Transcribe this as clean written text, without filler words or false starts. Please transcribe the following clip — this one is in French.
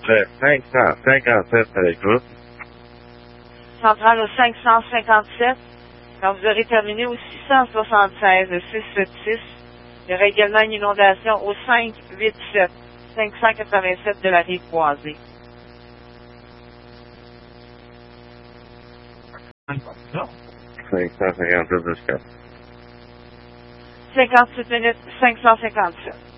Le 557 à l'écoute. Centrale au 557. Quand vous aurez terminé au 676, le 676, il y aura également une inondation au 587, 587 de la rive croisée. Non. 557 jusqu'à. 58 minutes, 557.